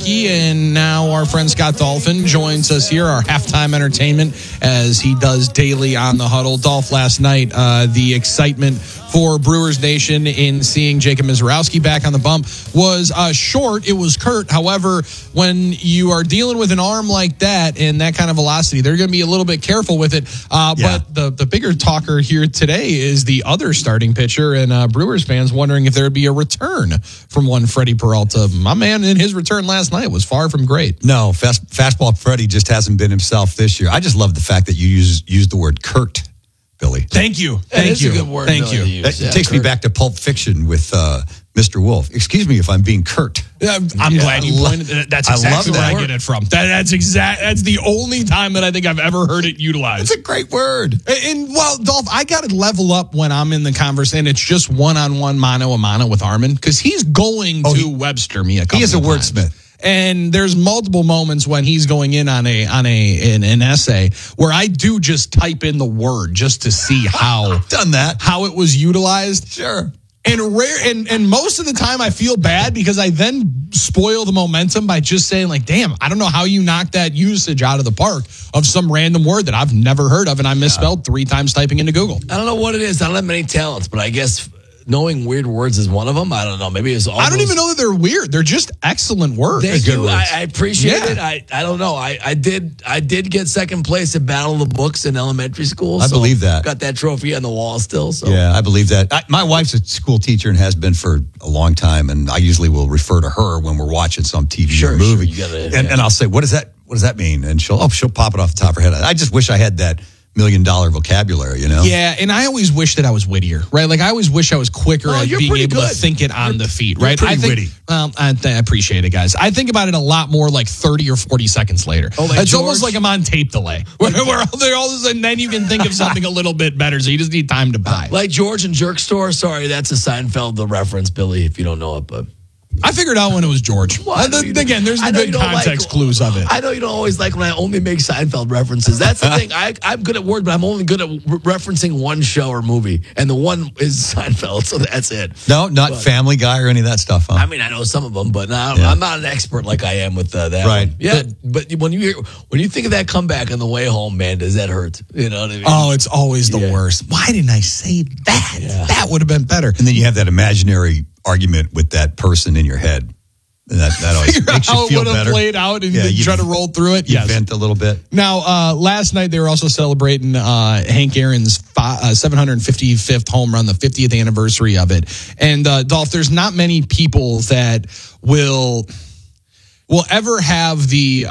Milwaukee, and now our friend Scott Dolphin joins us here, our halftime entertainment, as he does daily on the Huddle. Dolph, last night, the excitement for Brewers Nation in seeing Jacob Misiorowski back on the bump was short. It was curt. However, when you are dealing with an arm like that and that kind of velocity, they're going to be a little bit careful with it. But the bigger talker here today is the other starting pitcher, and Brewers fans wondering if there would be a return from one Freddie Peralta. My man, in his return last night, was far from great. No, fastball Freddie just hasn't been himself this year. I just love the fact that you use the word curt, Billy. Thank you. It's a good word. Thank you. That takes me back to Pulp Fiction with Mr. Wolf. Excuse me if I'm being curt. I'm glad you pointed. That's exactly where I get it from. That's the only time that I think I've ever heard it utilized. It's a great word. And well, Dolph, I got to level up when I'm in the conversation. It's just one-on-one, mano-a-mano with Armin, because he's going to Webster me a couple of times. He is a wordsmith. And there's multiple moments when he's going in on an essay where I do just type in the word just to see how done that, how it was utilized. Sure. And most of the time I feel bad because I then spoil the momentum by just saying, like, damn, I don't know how you knocked that usage out of the park of some random word that I've never heard of and I misspelled 3 times typing into Google. I don't know what it is. I don't have many talents, but I guess knowing weird words is one of them. I don't know. Maybe it's all. I don't even know that they're weird. They're just excellent words. Thank you. I appreciate it. I don't know. I did get second place at Battle of the Books in elementary school. I believe that. Got that trophy on the wall still. So yeah, I believe that. My wife's a school teacher and has been for a long time, and I usually will refer to her when we're watching some TV or movie. And I'll say, "What does that mean?" And she'll pop it off the top of her head. I just wish I had that $1 million vocabulary, you know? Yeah, and I always wish that I was wittier, right? Like, I always wish I was quicker at being able to think it on the feet, right? You're pretty witty. Well, I appreciate it, guys. I think about it a lot more like 30 or 40 seconds later. It's almost like I'm on tape delay, where all of a sudden then you can think of something a little bit better, so you just need time to buy. Like George and Jerk Store. Sorry, that's a Seinfeld reference, Billy, if you don't know it, but... I figured out when it was George. Well, again, there's the good context clues of it. I know you don't always like when I only make Seinfeld references. That's the thing. I'm good at word, but I'm only good at referencing one show or movie, and the one is Seinfeld, so that's it. No, not Family Guy or any of that stuff, huh? I mean, I know some of them, but I'm not an expert like I am with that right. one. Yeah, but when you think of that comeback on the way home, man, does that hurt? You know what I mean? Oh, it's always the worst. Why didn't I say that? Yeah. That would have been better. And then you have that imaginary argument with that person in your head. And that always makes you feel better. How it would have played out and you try to roll through it. You vent a little bit. Now, last night they were also celebrating Hank Aaron's 755th home run, the 50th anniversary of it. And Dolph, there's not many people that will ever have the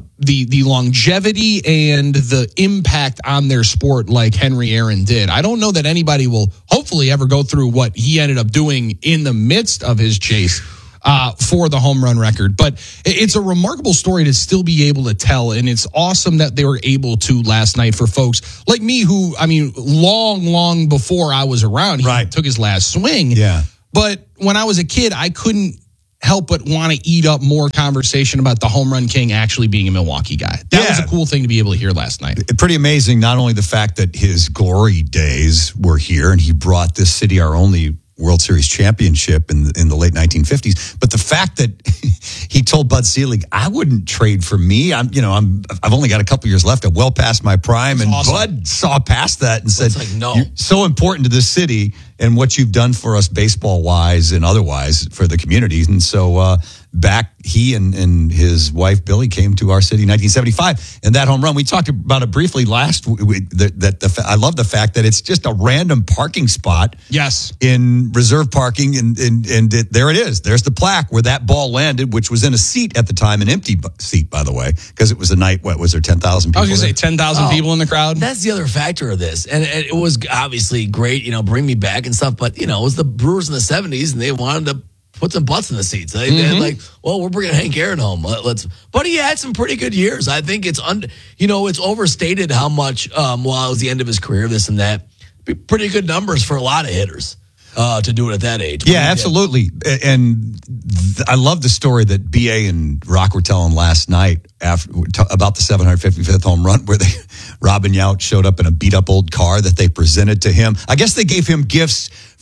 longevity and the impact on their sport like Henry Aaron did. I don't know that anybody will hopefully ever go through what he ended up doing in the midst of his chase for the home run record. But it's a remarkable story to still be able to tell, and it's awesome that they were able to last night for folks like me who, I mean, long before I was around, he took his last swing. Yeah. But when I was a kid, I couldn't help but want to eat up more conversation about the home run king actually being a Milwaukee guy. That was a cool thing to be able to hear last night. Pretty amazing, not only the fact that his glory days were here and he brought this city our only World Series championship in the late 1950s, but the fact that he told Bud Selig, I wouldn't trade for me. I've only got a couple years left. I'm well past my prime. And awesome. Bud saw past that and said, no. You're so important to this city and what you've done for us baseball wise and otherwise for the community. And so back he and his wife Billy came to our city in 1975, and that home run, we talked about it briefly last week. I love the fact that it's just a random parking spot. Yes, in reserve parking, and there it is. There's the plaque where that ball landed, which was in a seat at the time, an empty seat, by the way, because it was a night. What was there, 10,000 people? I was going to say 10,000 people in the crowd. That's the other factor of this, and it was obviously great. Bring me back and stuff, but it was the Brewers in the 70s, and they wanted to put some butts in the seats. They had like, well, we're bringing Hank Aaron home. But he had some pretty good years. I think it's it's overstated how much while it was the end of his career, this and that. Pretty good numbers for a lot of hitters to do it at that age. Yeah, absolutely. And I love the story that BA and Rock were telling last night about the 755th home run, where Robin Yount showed up in a beat up old car that they presented to him. I guess they gave him gifts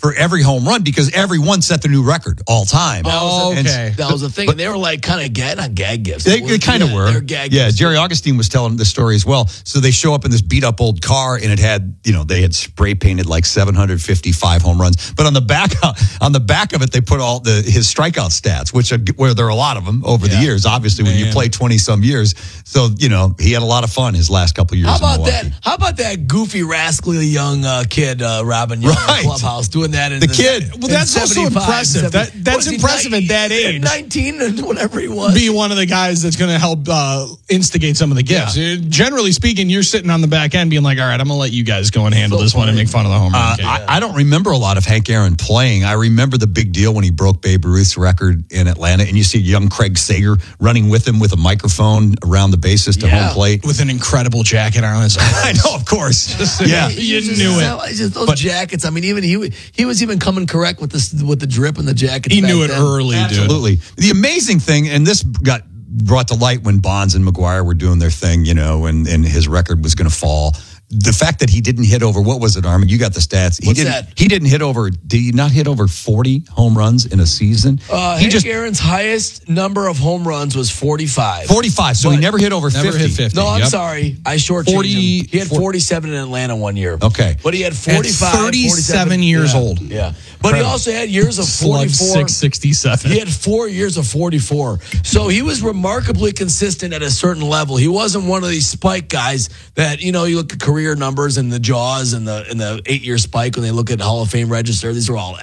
for every home run because everyone set the new record all time. Okay. That was the thing. And they were like kind of not gag gifts. They kind of were. They were gag yeah, gifts. Jerry Augustine was telling the story as well. So they show up in this beat up old car, and it had, they had spray painted like 755 home runs. But on the back of it, they put all his strikeout stats, where there are a lot of them over the years. Obviously, when you play 20 some years, so he had a lot of fun his last couple of years. How about in Milwaukee. that? How about that goofy, rascally young kid, Robin Young, in the clubhouse, doing that in the kid? Well, that's also impressive. That's impressive at that age. 19 and whatever he was. Be one of the guys that's going to help instigate some of the gifts. Generally speaking, you're sitting on the back end being like, all right, I'm going to let you guys go and handle this one and make fun of the home run. I don't remember a lot of Hank Aaron playing. I remember the big deal when he broke Babe Ruth's record in Atlanta, and you see young Craig Sager running with him with a microphone around the bases to home plate. With an incredible jacket on his arm. I know, of course. Yeah. You knew it. Those jackets. I mean, even he was even coming correct with the drip and the jacket. He knew it early, dude. Absolutely. The amazing thing, and this got brought to light when Bonds and McGuire were doing their thing, and his record was going to fall. The fact that he didn't hit over, what was it, Armin? You got the stats. He didn't hit over, did he not hit over 40 home runs in a season? Hank Aaron's highest number of home runs was 45. 45, so he never hit over 50. Never hit 50. No, I'm sorry. I shortchanged him. He had 47 in Atlanta one year. Okay. But he had 45. 37 years old. Yeah. But he also had years of 44. 667. He had 4 years of 44. So he was remarkably consistent at a certain level. He wasn't one of these spike guys that, you look at career numbers and the Jaws and the 8-year spike when they look at Hall of Fame register. These are all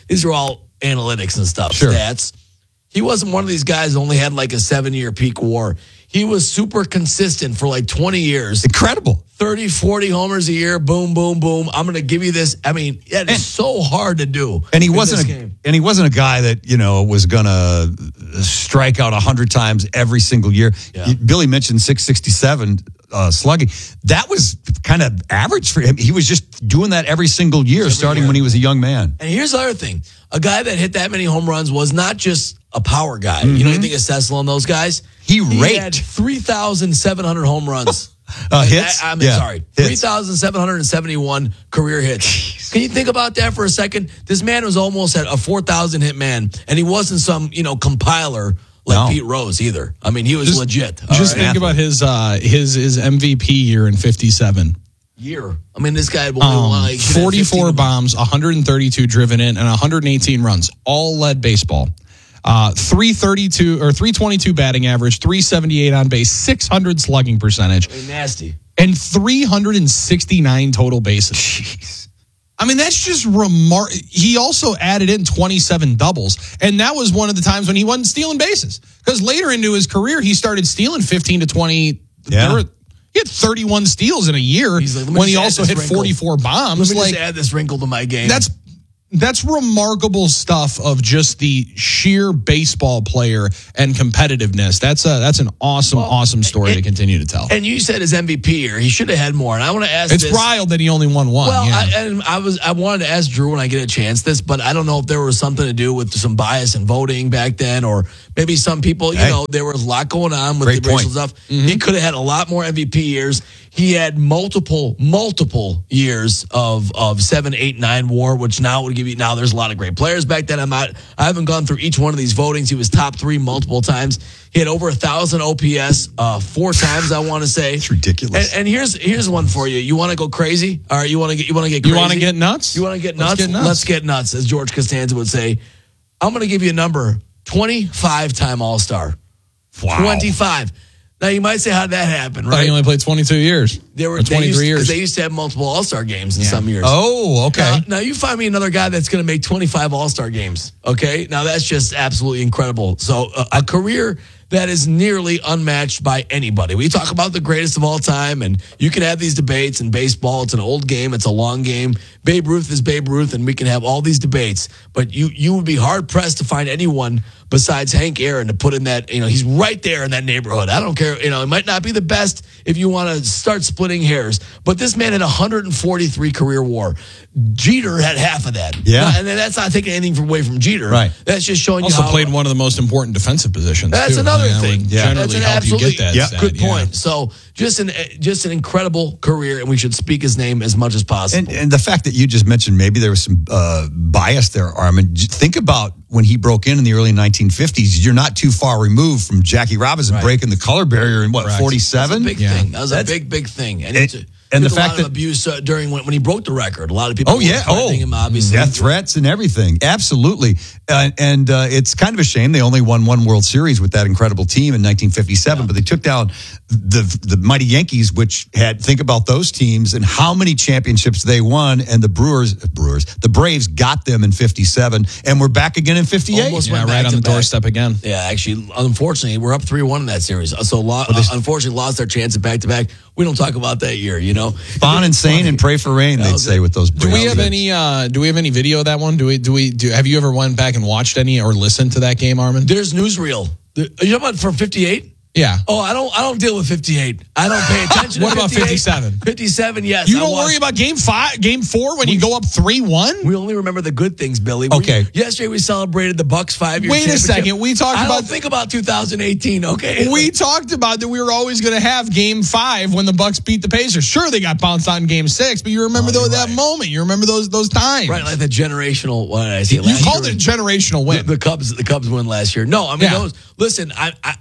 analytics and stuff, stats. He wasn't one of these guys that only had like a 7-year peak WAR. He was super consistent for like 20 years. Incredible. 30, 40 homers a year. Boom, boom, boom. I'm going to give you this. I mean, it's so hard to do. And he wasn't a guy that, was going to strike out 100 times every single year. Yeah. Billy mentioned 667 slugging. That was kind of average for him. He was just doing that every single year, starting when he was a young man. And here's the other thing. A guy that hit that many home runs was not just a power guy. Mm-hmm. You think of Cecil and those guys? He had 3,700 home runs. Hits? Sorry. 3,771 career hits. Can you think about that for a second? This man was almost at a 4,000 hit man, and he wasn't some, compiler like Pete Rose either. I mean, he was legit. Think about his MVP year in 57. I mean, this guy had only 44 bombs, 132 driven in, and 118 runs. All led baseball. 322 batting average, 378 on base, 600 slugging percentage. Nasty. And 369 total bases. Jeez. I mean, that's just remarkable. He also added in 27 doubles. And that was one of the times when he wasn't stealing bases. Because later into his career, he started stealing 15 to 20. Yeah. He had 31 steals in a year when he also hit 44 bombs. Let me just add this wrinkle to my game. That's remarkable stuff of just the sheer baseball player and competitiveness. That's an awesome story to continue to tell. And you said his MVP year. He should have had more. And I want to ask It's wild that he only won one. Well, I wanted to ask Drew when I get a chance this, but I don't know if there was something to do with some bias in voting back then, or maybe some people, there was a lot going on with the racial stuff. Mm-hmm. He could have had a lot more MVP years. He had multiple years of 7, 8, 9 WAR, which now would give you. Now there's a lot of great players back then. I haven't gone through each one of these votings. He was top 3 multiple times. He had over 1,000 OPS 4 times. I want to say it's ridiculous. And here's one for you. You want to go crazy? All right, you want to get crazy? You want to get nuts? You want to get nuts? Let's get nuts, as George Costanza would say. I'm going to give you a number: 25-time All-Star. Wow. 25. Now, you might say, how did that happen, right? He only played 22 years. 23 years. They used to have multiple All-Star games in some years. Oh, okay. Now, you find me another guy that's going to make 25 All-Star games, okay? Now, that's just absolutely incredible. So, a career that is nearly unmatched by anybody. We talk about the greatest of all time, and you can have these debates in baseball. It's an old game. It's a long game. Babe Ruth is Babe Ruth, and we can have all these debates. But you would be hard-pressed to find anyone besides Hank Aaron to put in that, he's right there in that neighborhood. I don't care. It might not be the best if you want to start splitting hairs, but this man had 143 career WAR. Jeter had half of that. Yeah. And that's not taking anything away from Jeter. Right. That's just showing also you how. Played one of the most important defensive positions. That's another another that thing. would Yeah. generally That's an help you absolutely get that. stat, good yeah. point. So just an incredible career, and we should speak his name as much as possible. And the fact that you just mentioned maybe there was some bias there, Armin. Think about when he broke in the early 1950s. You're not too far removed from Jackie Robinson breaking the color barrier in, what, Correct. 47? Big thing. That was a big thing. And and the took a fact lot of that abuse during when he broke the record. A lot of people were yeah. threatening him, obviously. Death threats and everything. Absolutely. And it's kind of a shame they only won one World Series with that incredible team in 1957, but they took down the mighty Yankees, which had, think about those teams and how many championships they won. And the the Braves got them in 57, and we're back again in 58. Almost Yeah, went right back on to the back. doorstep again. Yeah, actually, unfortunately, we're up 3-1 in that series. So, unfortunately, lost their chance at back-to-back. We don't talk about that year, you know. Bon and sane and pray for rain, they'd say with those Do Braves. we have any? Do we have any video of that one? Have you ever went back and watched any or listened to that game, Armin? There's newsreel. Are you talking about from 58? Yeah. Oh, I don't deal with 58. I don't pay attention What to about 57? 57, yes. You don't worry about game 4 when you go up 3-1? We only remember the good things, Billy. Okay. Yesterday we celebrated the Bucks 5-year Wait a championship. second. We talked I about don't think about 2018, okay? We talked about that we were always going to have game 5 when the Bucks beat the Pacers. Sure, they got bounced out in game 6, but you remember that moment. You remember those times. Right, like the generational. What did I say? You last called year it a generational win. The Cubs win last year. No, I mean those. Listen,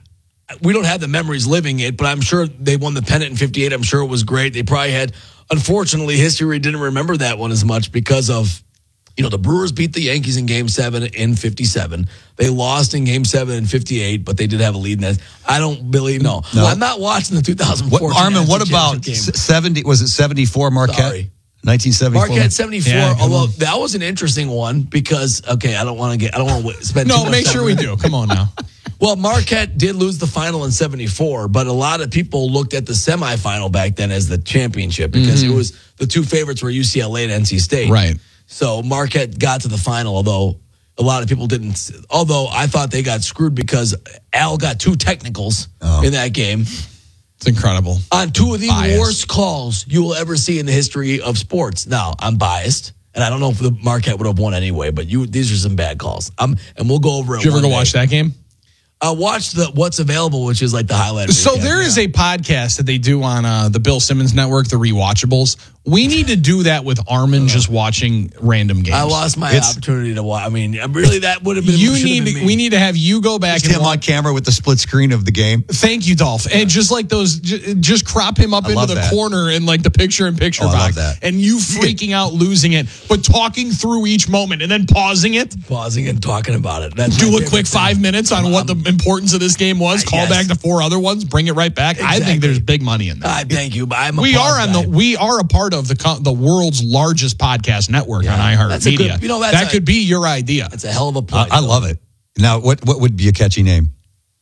we don't have the memories living it, but I'm sure they won the pennant in 58. I'm sure it was great. They probably had. Unfortunately, history didn't remember that one as much because of, the Brewers beat the Yankees in Game 7 in 57. They lost in Game 7 in 58, but they did have a lead in that. I don't believe, no. I'm not watching the 2014. Armin, what about game. 70? Was it 74 Marquette? Sorry. 1974. Marquette 74, Yeah, good although one. that was an interesting one because, I don't want to spend too No, much make time sure on we that. do. Come on now. Well, Marquette did lose the final in 74, but a lot of people looked at the semifinal back then as the championship because it was the two favorites were UCLA and NC State. Right. So Marquette got to the final, although a lot of people didn't. Although I thought they got screwed because Al got 2 technicals in that game It's incredible. on 2 of the Biased. worst calls you will ever see in the history of sports. Now, I'm biased. And I don't know if the Marquette would have won anyway, but these are some bad calls. And we'll go over it. Did you ever one go day. watch that game? I watched the What's Available, which is like the highlight. So recap. there is a podcast that they do on the Bill Simmons Network, The Rewatchables. We need to do that with Armin just watching random games. I lost my opportunity to watch. I mean, really, that would have been. We need to have you go back Just and him on watch. camera with the split screen of the game. Thank you, Dolph. And just like those, just crop him up into love the that. corner in like the picture-in-picture Oh, I love box. that. And you freaking out, losing it, but talking through each moment and then pausing it. pausing and talking about it. That's my Do a favorite quick thing. 5 minutes on what the importance of this game was. Call yes. back the 4 other ones. Bring it right back. I Exactly. think there's big money in that. Thank you. But I'm a We pause are on guy. we are a part of the world's largest podcast network on That's a iHeartMedia. good- that's that a- could be your idea. It's a hell of a play. I love it. Now, what would be a catchy name?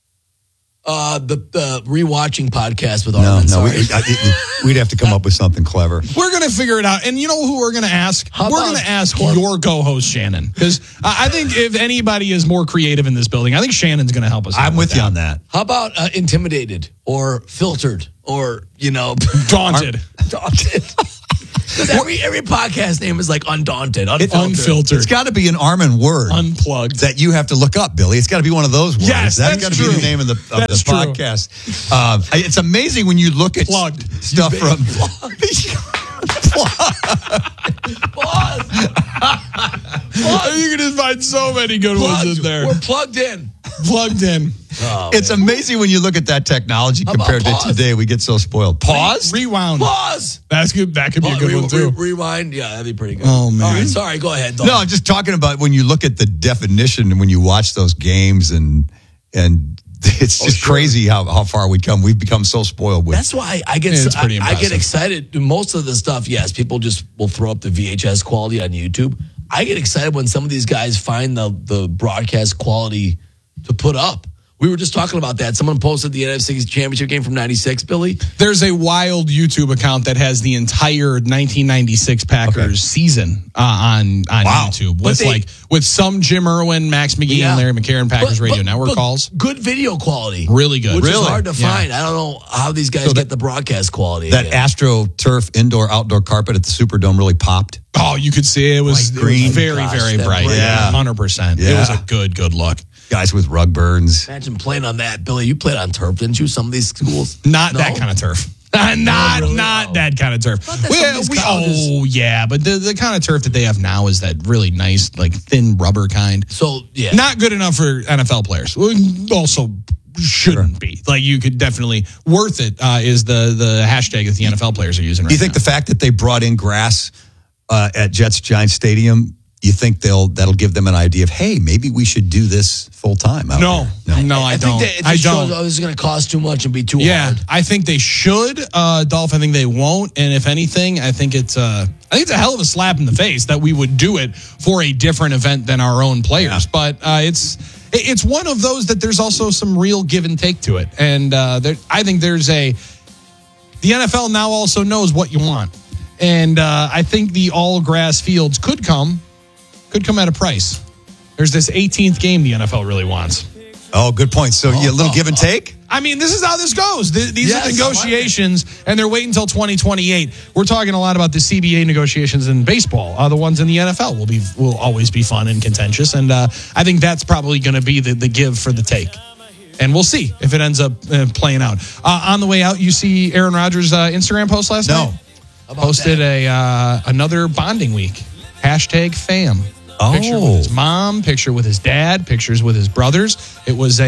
The rewatching podcast with No, Armin. no, Sorry. we'd have to come up with something clever. We're gonna figure it out, and you know who we're gonna ask? How We're about gonna ask your co-host Shannon, because I think if anybody is more creative in this building, I think Shannon's gonna help us. out I'm with you on that. How about intimidated or filtered or Daunted, daunted? Because every podcast name is like undaunted, unfiltered, It's got to be an Armin word unplugged. that you have to look up, Billy. It's got to be one of those words. Yes, that's that's got to be true. the name of the That's true. podcast. It's amazing when you look at Plugged. stuff from. Pause. You can just find so many good ones in there. We're plugged in. Plugged in. It's amazing when you look at that technology about compared to pause? today. We get so spoiled. Pause. Rewound. Pause. That's good. That could be a good one too. Rewind. Yeah, that'd be pretty good. Oh, man. All right, sorry. Go ahead. Dalton. No, I'm just talking about when you look at the definition and when you watch those games and it's just crazy how far we come. We've become so spoiled with. That's why I get It's pretty I get impressive. excited. Most of the stuff, yes, people just will throw up the VHS quality on YouTube. I get excited when some of these guys find the broadcast quality to put up. We were just talking about that. Someone posted the NFC Championship game from '96, Billy. There's a wild YouTube account that has the entire 1996 Packers season on YouTube with some Jim Irwin, Max McGee, and Larry McCarron Packers Radio Network calls. Good video quality. Really good. Which Really? is hard to Yeah. find. I don't know how these guys get the broadcast quality. that again. AstroTurf indoor-outdoor carpet at the Superdome really popped. Oh, you could see it was Bright green. very, Gosh, very that bright. bright. Yeah, 100%. It Yeah. was a good look. Guys with rug burns. Imagine playing on that, Billy. You played on turf, didn't you? Some of these schools, Not No? that kind of turf. Not that kind of turf. Thought that some of these colleges- Oh, yeah. But the kind of turf that they have now is that really nice, like thin rubber kind. So yeah, Not good enough for NFL players. Also shouldn't be. Like, you could definitely, worth it is the hashtag that the NFL players are using right Do you think now. the fact that they brought in grass at Jets Giants Stadium, you think that'll give them an idea of, hey, maybe we should do this full time? No, I don't. Think I it don't. shows, this is going to cost too much and be too Yeah, hard. I think they should. Dolph, I think they won't. And if anything, I think it's a hell of a slap in the face that we would do it for a different event than our own players. Yeah. But it's one of those that there's also some real give and take to it. And I think the NFL now also knows what you want. And I think the all grass fields could come at a price. There's this 18th game the NFL really wants. Oh, good point. So a little give and take? I mean, this is how this goes. These Yes, are negotiations, and they're waiting until 2028. We're talking a lot about the CBA negotiations in baseball. The ones in the NFL will always be fun and contentious, and I think that's probably going to be the give for the take. And we'll see if it ends up playing out. On the way out, you see Aaron Rodgers' Instagram post last night? Posted another bonding week. #fam. Oh. Picture with his mom, picture with his dad, pictures with his brothers. It was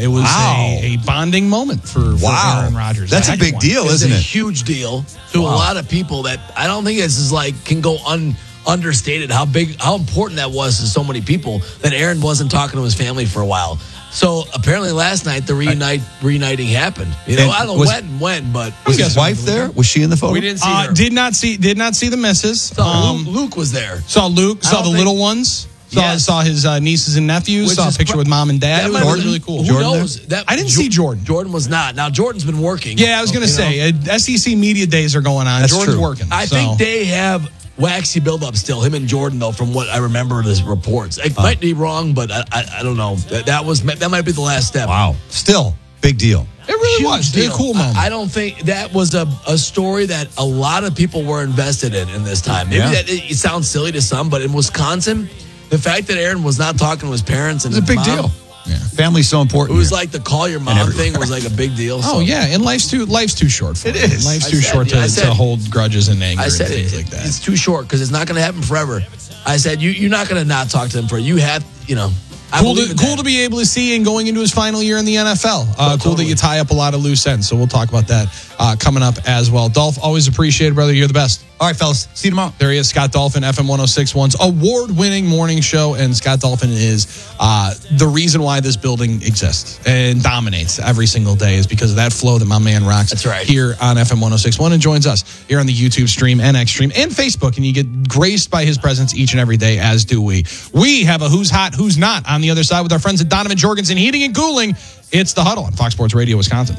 a bonding moment for Aaron Rodgers. That's a big one. deal, It's isn't a it? huge deal to a lot of people that I don't think this is can go understated how important that was to so many people that Aaron wasn't talking to his family for a while. So apparently last night the reuniting happened. I don't know when, but Was his wife there? Was she in the photo? we didn't see her. Did not see the missus. So Luke was there. Saw Luke. I Saw don't the think- little ones. Yes. Saw his nieces and nephews. Which Saw a is picture with mom and dad. That It might was have been- really cool. Who Jordan knows? I didn't see Jordan. Jordan was not. Now Jordan's been working. Yeah, I was going to say SEC media days are going on. That's Jordan's true. working. I think they have waxy buildup still. Him and Jordan, though, from what I remember the reports. It might be wrong, but I don't know. That might be the last step. Wow. Still, big deal. it really Huge was. deal. A cool moment. I don't think that was a story that a lot of people were invested in this time. Maybe Yeah. it sounds silly to some, but in Wisconsin, the fact that Aaron was not talking to his parents and It's a his big mom, deal. Yeah. Family's so It important. was here. like the call your mom everywhere. thing was like a big deal. Oh so. yeah, and life's too short for It it. is. Life's I too said- short I said- to hold grudges and anger I said and things like that. It's too short because it's not going to happen forever. I said you're not going to not talk to them for you have I Cool believe in to that. be able to see and going into his final year in the NFL. Cool that totally. you tie up a lot of loose ends. So we'll talk about that coming up as well. Dolph, always appreciate it, brother. You're the best. All right, fellas. See you tomorrow. There he is, Scott Dolphin, FM 106.1's award-winning morning show. And Scott Dolphin is the reason why this building exists and dominates every single day is because of that flow that my man rocks. That's right. Here on FM 106.1 and joins us here on the YouTube stream and X stream and Facebook. And you get graced by his presence each and every day, as do we. We have a Who's Hot, Who's Not on the other side with our friends at Donovan Jorgensen Heating and Cooling. It's The Huddle on Fox Sports Radio, Wisconsin.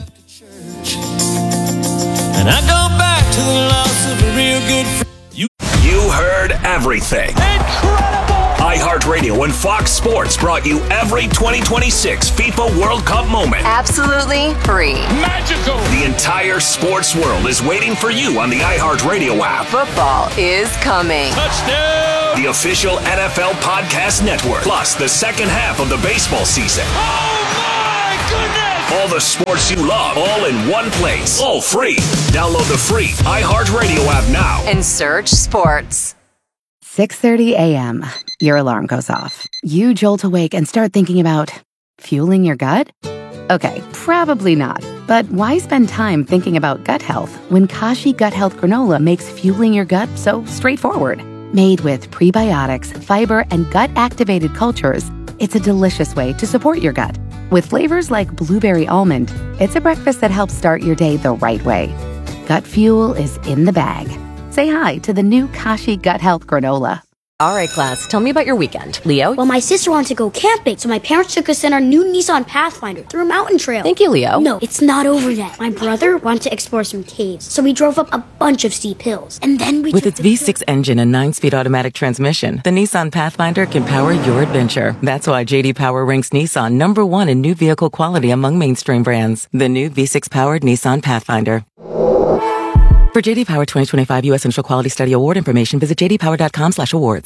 And I go back to the loss of a real good friend. You heard everything. Incredible! iHeartRadio and Fox Sports brought you every 2026 FIFA World Cup moment. Absolutely free. Magical! The entire sports world is waiting for you on the iHeartRadio app. Football is coming. Touchdown! The official NFL podcast network. Plus the second half of the baseball season. Oh my goodness! All the sports you love, all in one place. All free. Download the free iHeartRadio app now. And search sports. 6:30 a.m. Your alarm goes off. You jolt awake and start thinking about fueling your gut? Okay, probably not. But why spend time thinking about gut health when Kashi Gut Health Granola makes fueling your gut so straightforward? Made with prebiotics, fiber, and gut-activated cultures, it's a delicious way to support your gut. With flavors like blueberry almond, it's a breakfast that helps start your day the right way. Gut fuel is in the bag. Say hi to the new Kashi Gut Health Granola. All right, class, tell me about your weekend. Leo? Well, my sister wanted to go camping, so my parents took us in our new Nissan Pathfinder through a mountain trail. Thank you, Leo. No, it's not over yet. My brother wanted to explore some caves, so we drove up a bunch of steep hills. And then we With took its V6 engine and 9-speed automatic transmission, the Nissan Pathfinder can power your adventure. That's why J.D. Power ranks Nissan #1 in new vehicle quality among mainstream brands. The new V6-powered Nissan Pathfinder. For J.D. Power 2025 U.S. Initial Quality Study Award information, visit jdpower.com/awards.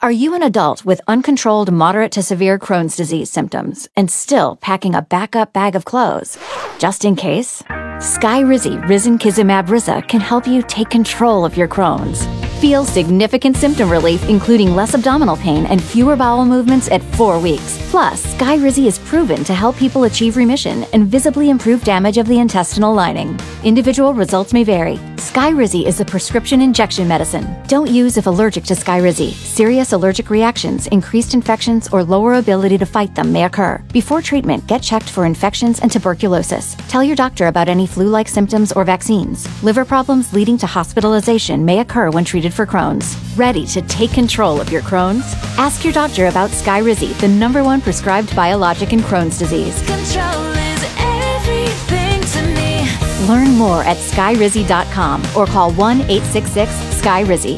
Are you an adult with uncontrolled moderate to severe Crohn's disease symptoms and still packing a backup bag of clothes? Just in case? Skyrizi Risankizumab Riza can help you take control of your Crohn's. Feel significant symptom relief, including less abdominal pain and fewer bowel movements at 4 weeks. Plus, Skyrizi is proven to help people achieve remission and visibly improve damage of the intestinal lining. Individual results may vary. Skyrizi is a prescription injection medicine. Don't use if allergic to Skyrizi. Serious allergic reactions, increased infections, or lower ability to fight them may occur. Before treatment, get checked for infections and tuberculosis. Tell your doctor about any flu-like symptoms or vaccines. Liver problems leading to hospitalization may occur when treated for Crohn's. Ready to take control of your Crohn's? Ask your doctor about Skyrizi, the #1 prescribed biologic in Crohn's disease. Control is everything to me. Learn more at skyrizi.com or call 1-866-SKYRIZI.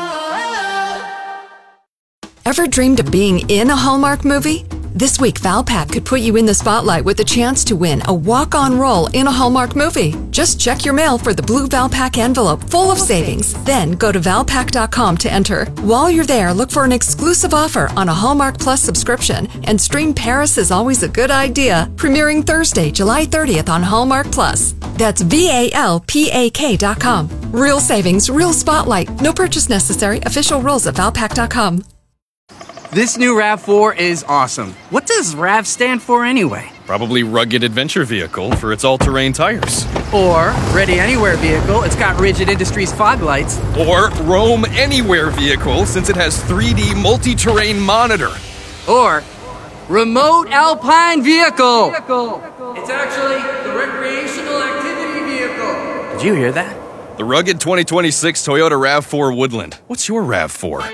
Ever dreamed of being in a Hallmark movie? This week, Valpak could put you in the spotlight with a chance to win a walk-on role in a Hallmark movie. Just check your mail for the blue Valpak envelope full of savings. Then go to Valpak.com to enter. While you're there, look for an exclusive offer on a Hallmark Plus subscription and stream Paris is Always a Good Idea, premiering Thursday, July 30th on Hallmark Plus. That's VALPAK.com. Real savings, real spotlight. No purchase necessary. Official rules at Valpak.com. This new RAV4 is awesome. What does RAV stand for anyway? Probably Rugged Adventure Vehicle for its all-terrain tires. Or Ready Anywhere Vehicle, it's got Rigid Industries fog lights. Or Roam Anywhere Vehicle, since it has 3D multi-terrain monitor. Or Remote Alpine Vehicle. It's actually the recreational activity vehicle. Did you hear that? The rugged 2026 Toyota RAV4 Woodland. What's your RAV4?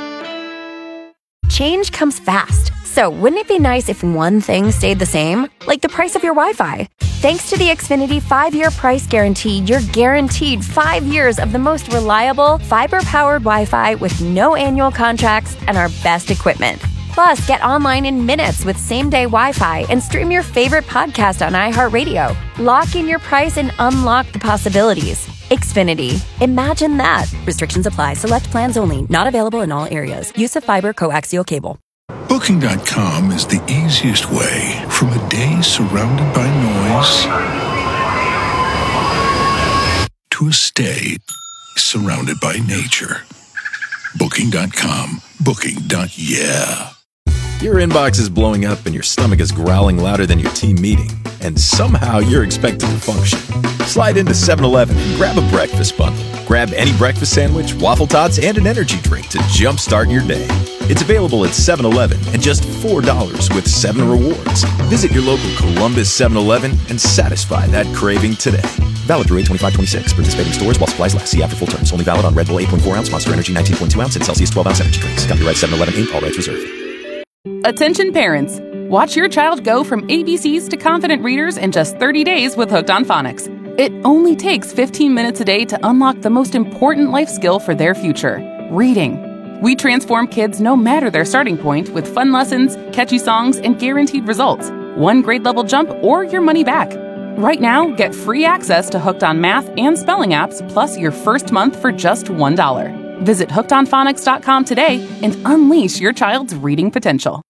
Change comes fast. So wouldn't it be nice if one thing stayed the same? Like the price of your Wi-Fi. Thanks to the Xfinity 5-year price guarantee, you're guaranteed 5 years of the most reliable, fiber-powered Wi-Fi with no annual contracts and our best equipment. Plus, get online in minutes with same-day Wi-Fi and stream your favorite podcast on iHeartRadio. Lock in your price and unlock the possibilities. Xfinity. Imagine that. Restrictions apply. Select plans only. Not available in all areas. Use of fiber coaxial cable. Booking.com is the easiest way from a day surrounded by noise to a stay surrounded by nature. Booking.com. Booking.yeah. Your inbox is blowing up and your stomach is growling louder than your team meeting, and somehow you're expected to function. Slide into 7-Eleven and grab a breakfast bundle. Grab any breakfast sandwich, waffle tots, and an energy drink to jumpstart your day. It's available at 7-Eleven and just $4 with 7 rewards. Visit your local Columbus 7-Eleven and satisfy that craving today. Valid through 8/25/26. Participating stores while supplies last. See after full terms. Only valid on Red Bull 8.4 ounce, Monster Energy 19.2 ounce, and Celsius 12 ounce energy drinks. Copyright 7-Eleven Inc. All rights reserved. Attention parents. Watch your child go from ABCs to confident readers in just 30 days with Hooked on Phonics. It only takes 15 minutes a day to unlock the most important life skill for their future, reading. We transform kids no matter their starting point with fun lessons, catchy songs, and guaranteed results. 1 grade level jump or your money back. Right now, get free access to Hooked on Math and Spelling apps plus your first month for just $1. Visit hookedonphonics.com today and unleash your child's reading potential.